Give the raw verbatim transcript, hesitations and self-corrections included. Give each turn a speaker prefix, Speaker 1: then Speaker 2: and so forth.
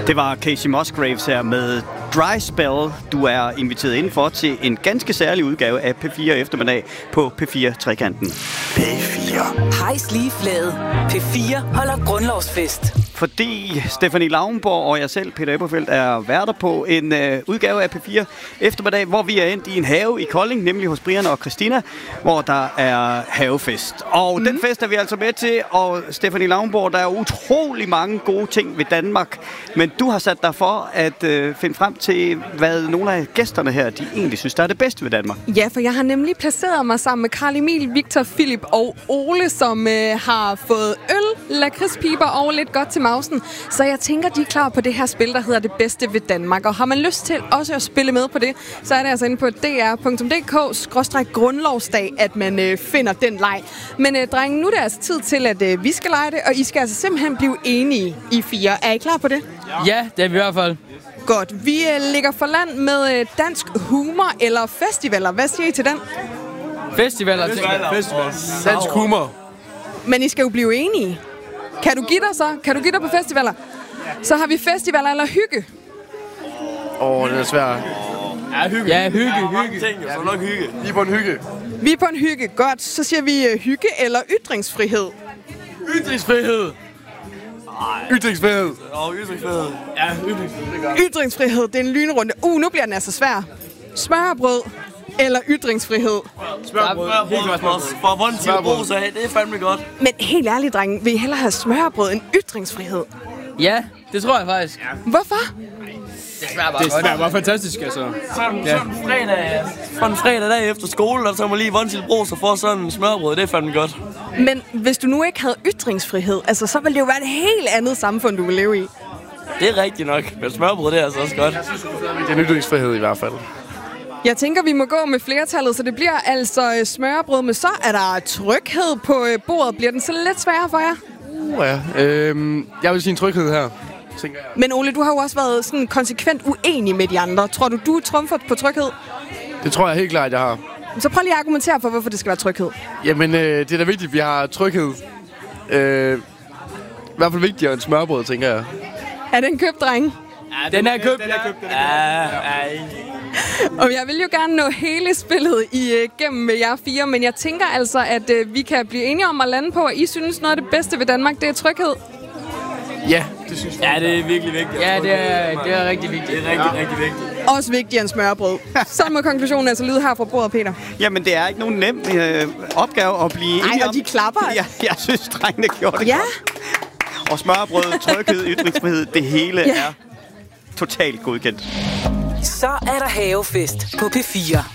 Speaker 1: Det var Kacey Musgraves her med Dry Spell. Du er inviteret indenfor til en ganske særlig udgave af P fire Eftermiddag på P fire Trekanten.
Speaker 2: P fire.
Speaker 3: Hejs lige flaget. P fire holder grundlovsfest.
Speaker 1: Fordi Stephanie Lauenborg og jeg selv, Peter Eberfeldt, er værter på en øh, udgave af P fire Eftermiddag, hvor vi er endt i en have i Kolding, nemlig hos Brian og Christina, hvor der er havefest. Og mm. den fest er vi altså med til, og Stephanie Lauenborg, der er utrolig mange gode ting ved Danmark, men du har sat dig for at øh, finde frem til, hvad nogle af gæsterne her, de egentlig synes, der er det bedste ved Danmark.
Speaker 4: Ja, for jeg har nemlig placeret mig sammen med Carl Emil, Victor, Philip og Ole, som øh, har fået øl, lakridspiber og lidt godt til mausen. Så jeg tænker, de er klar på det her spil, der hedder Det Bedste ved Danmark. Og har man lyst til også at spille med på det, så er det altså inde på d r punktum d k skråstreg grundlovsdag, at man øh, finder den leg. Men øh, drenge, nu er det altså tid til, at øh, vi skal lege det, og I skal altså simpelthen blive enige i fire. Er I klar på det?
Speaker 5: Ja, det er vi i hvert fald.
Speaker 4: Godt. Vi øh, ligger for land med øh, dansk humor eller festivaler. Hvad siger I til den?
Speaker 5: Festivaler.
Speaker 6: Festivaler. Festivaler. Dansk humor.
Speaker 4: Men I skal jo blive enige. Kan du give dig så? Kan du give dig på festivaler? Så har vi festivaler eller hygge.
Speaker 6: Åh, oh, det er svært.
Speaker 5: Ja, hygge. Ja, hygge, hygge.
Speaker 6: Ja, så nok hygge. Vi er på en hygge.
Speaker 4: Vi er på en hygge. Godt. Så siger vi uh, hygge eller ytringsfrihed.
Speaker 6: Ytringsfrihed. Ytringsfrihed.
Speaker 5: Og ytringsfrihed. Ja, ytringsfrihed.
Speaker 4: Ytringsfrihed, det er en lynrunde. Uh, nu bliver den altså svær. Smørbrød eller ytringsfrihed.
Speaker 5: Smørbrød. Helt klart smørbrød. For hvordan til at bruge sig af, det er fandme godt.
Speaker 4: Men helt ærligt, drenge, vil I hellere have smørbrød end ytringsfrihed?
Speaker 5: Ja, det tror jeg faktisk. Ja.
Speaker 4: Hvorfor?
Speaker 5: Det smager bare
Speaker 6: det
Speaker 5: godt.
Speaker 6: Det smager bare fantastisk, altså.
Speaker 5: Sådan, ja. sådan en fredag, for en fredag dag efter skole, og så må lige vondt til brug sig for sådan en smørbrød. Det er fandme godt.
Speaker 4: Men hvis du nu ikke havde ytringsfrihed, altså, så ville det jo være et helt andet samfund, du ville leve i.
Speaker 5: Det er rigtigt nok, men smørbrød det er altså også godt.
Speaker 6: Det er ytringsfrihed i hvert fald.
Speaker 4: Jeg tænker, vi må gå med flertallet, så det bliver altså smørbrød, men så er der tryghed på bordet. Bliver den så lidt sværere for jer?
Speaker 6: Uh, ja. Øhm, jeg vil sige en tryghed her, tænker jeg.
Speaker 4: Men Ole, du har jo også været sådan konsekvent uenig med de andre. Tror du, du er trumfer på tryghed?
Speaker 6: Det tror jeg helt klart, jeg har.
Speaker 4: Så prøv lige at argumentere for, hvorfor det skal være tryghed.
Speaker 6: Jamen, øh, det er da vigtigt, at vi har tryghed. Øh, I hvert fald vigtigere end smørbrød, tænker jeg.
Speaker 4: Er den købt, drenge?
Speaker 5: Ja, den er købt. Den er købt. Ja, ja.
Speaker 4: Og jeg vil jo gerne nå hele spillet igennem med jer fire, men jeg tænker altså, at øh, vi kan blive enige om at lande på, at I synes noget af det bedste ved Danmark, det er tryghed.
Speaker 6: Ja, det synes jeg.
Speaker 5: Ja, det er virkelig vigtigt. Ja, det er, det er rigtig vigtigt. Det er rigtig, ja. rigtig vigtigt.
Speaker 4: Også vigtigere end smørbrød. Så må konklusionen altså lyde her fra bordet, Peter.
Speaker 1: Jamen, det er ikke nogen nem øh, opgave at blive enige
Speaker 4: om. Ej, og
Speaker 1: om.
Speaker 4: de klapper.
Speaker 1: Jeg, jeg synes, drengene gjorde det
Speaker 4: ja.
Speaker 1: godt. Og smørbrød, tryghed, ytringsfrihed, det hele ja. er totalt godkendt.
Speaker 3: Så er der havefest på P fire.